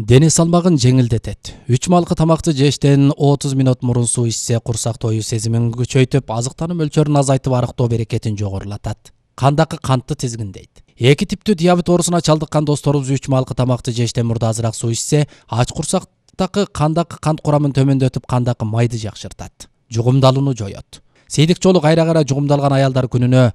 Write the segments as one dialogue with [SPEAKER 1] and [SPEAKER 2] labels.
[SPEAKER 1] Дене салмагын жеңилдетет. 3 малкы тамакты жештен 30 минут мурун суу ичсе курсак тоюу сезимин күчөйтүп, азыктануу мөлчөрүн азайтып, арыктоо берекетин жогорулатат. Кандагы кантты тизгиндейт. 2 типтүү диабет оорусуна чалдыккан досторубуз 3 малкы тамакты жештен мурда азыраак суу ичсе, ач курсактагы кандагы кант курамын төмөндөтүп, кандагы майды жакшыртат. Жугумдалууну жоёт. Сейдик жолу кайра-кайра жугумдалган аялдар күнүнө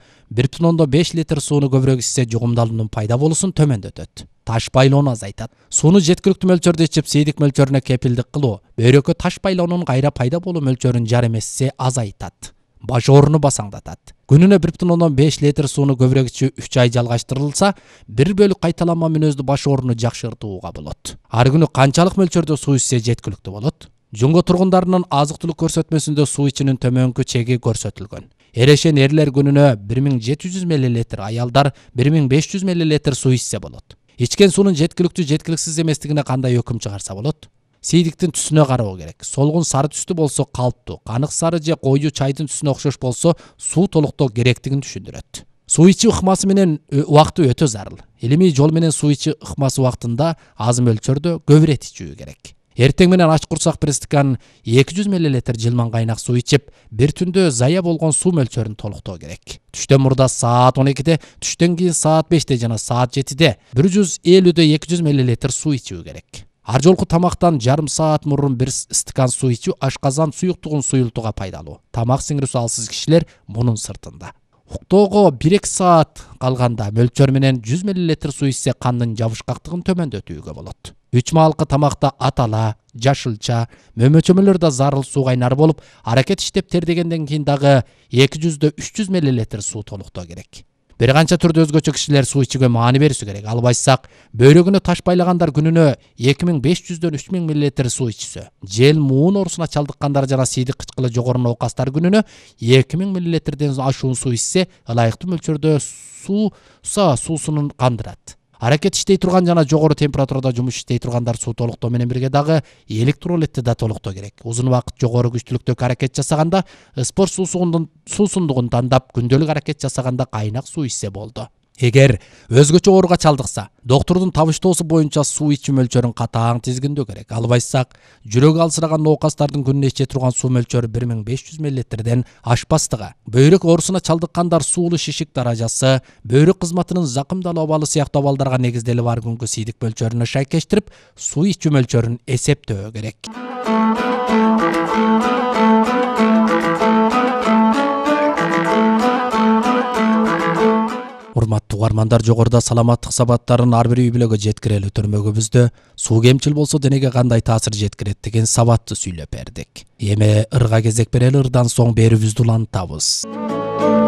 [SPEAKER 1] 1,5 литр сууну көбүрөөк ичсе, жугумдалуунун пайда болуусун төмөндөтөт. Таш байлоону азайтат. Сууну жеткиликтүү мөлчөрдө ичип, сейдик мөлчөрүнө кепилдик кылуу бөйрөккө таш байлоонун кайра пайда болуу мөлчөрүн жар эмес азайтат. Баш ооруну басаңдатат. Күнүнө 1,5 литр сууну көбүрөөк ичүү 3 ай жалгаштырылса, 1 бөлүк кайталанма мүнөздүү баш ооруну жакшыртууга болот. Ар күнү канчалык мөлчөрдө суу ичсе жеткиликтүү болот? Жунго тургундарынын азык-түлүк көрсөтмөсүндө суу ичүүнүн төмөнкү чеги көрсөтүлгөн. Эрешен эрлер күнүнө 1700 мл, аялдар 1500 мл суу ичсе болот. Ичкен суунун жеткиликтүү жеткиликсиз эместигине кандай өкүм чыгарса болот? Сейдиктин түсүнө кароо керек. Солгун сары түстүү болсо калптуу, канык сары же коюу чайдын түсүнө окшош болсо суу толуктоо керектигин түшүндүрөт. Суу ичүү ыкмасы менен убакты өтө зарыл. Илимий жол менен суу ичүү ыкмасы убактында аз мөлчөрдө көбүрөөк ичүү керек. Эртең менен ач курсак 1 стакан 200 мл жылман кайнак суу ичип, бир түндө зая болгон суу мөлчөрүн толуктоо керек. Түштөн мурда саат 12-де, түштөн кийин саат 5-те жана саат 7-де 150-200 мл суу ичүү керек. Ар жолку тамактан жарым саат мурун 1 стакан суу ичүү ашказан суюктугун суюлтууга пайдалуу. Тамак сиңирүүсү алсыз кишилер мунун сыртында. Уктоого 1-2 саат калганда мөлчөр менен 100 мл суу ичсе, кандын жабышкактыгын төмөндөтүүгө болот. 3 маалкы тамакта атала, жашылча, мөмөчөмөлөр да зарыл суу кайнар болуп, аракет иштеп тердегенден кийин дагы 200-300 мл суу толуктоо керек. Бир канча түрдө өзгөчө кишилер суу ичүүгө маани берүүсү керек. Албайсак, бөйрөгүнө таш байлагандар күнүнө 2500-3000 мл суу ичсе, жел муун оорусуна чалдыккандар жана сейдик кычкылы жогору оокастар күнүнө 2000 мл ашуун суу ичсе, ылайыктуу мөлчөрдө суусунун кандырат. Аракет иштей турган жана жогору температурада жумуш иштей тургандар суу толуктоо менен бирге дагы электролитти да толуктоо керек. Узун убакыт жогору күчтүүлүктөгү аракет жасаганда, спорт суусундугун тандап, күндөлүк аракет жасаганда кайнак суу ичсе болду. Эгер өзгөчө ооруга чалдыкса, доктурдун табыштоосу боюнча суу ичүү мөлчөрүн катаң тизгиндөө керек. Албайсак, жүрөгү алсыраган оокастардын күнүнө иче турган суу мөлчөрү 1500 мл ашпастыгы, бөйрөк оорусуна чалдыккандар суулуу шишик даражасы, бөйрөк кызматынын закымдалуу абалы сыяктуу абалдарга негизделип ар күнгү сейдик мөлчөрүнө шайкештирип, суу ичүү мөлчөрүн эсептөө керек. Урматтуу угармандар, жогоруда саламаттык сабаттарын ар бир үй бүлөгө жеткирели төрмөгүбүздө суу кемчил болсо денеге кандай таасир жеткирет деген сабатты сүйлөп бердик. Эми ырга кезек берели, ырдан соң берүүбүздү улантабыз.